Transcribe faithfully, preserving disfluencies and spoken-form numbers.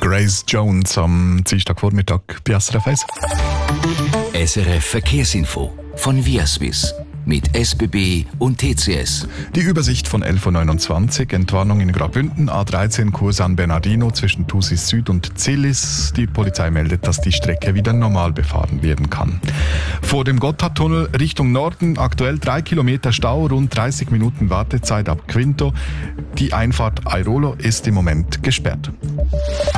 Grace Jones am Dienstagvormittag bei S R F eins. S R F Verkehrsinfo von Viaswiss mit S B B und T C S. Die Übersicht von elf Uhr neunundzwanzig, Entwarnung in Graubünden, A dreizehn Chur San Bernardino zwischen Thusis Süd und Zillis. Die Polizei meldet, dass die Strecke wieder normal befahren werden kann. Vor dem Gotthardtunnel Richtung Norden, aktuell drei Kilometer Stau, rund dreißig Minuten Wartezeit ab Quinto. Die Einfahrt Airolo ist im Moment gesperrt.